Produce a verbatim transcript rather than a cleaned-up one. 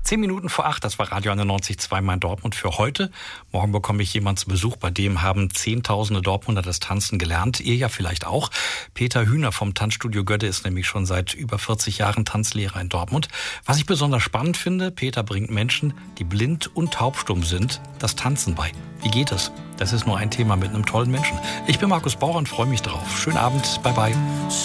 Zehn Minuten vor acht, das war Radio einundneunzig Komma zwei Main Dortmund für heute. Morgen bekomme ich jemanden zu Besuch, bei dem haben Zehntausende Dortmunder das Tanzen gelernt. Ihr ja vielleicht auch. Peter Hühner vom Tanzstudio Götte ist nämlich schon seit über vierzig Jahren Tanzlehrer in Dortmund. Was ich besonders spannend finde, Peter bringt Menschen, die blind und taubstumm sind, das Tanzen bei. Wie geht es? Das ist nur ein Thema mit einem tollen Menschen. Ich bin Markus Bauer und freue mich drauf. Schönen Abend, bye bye.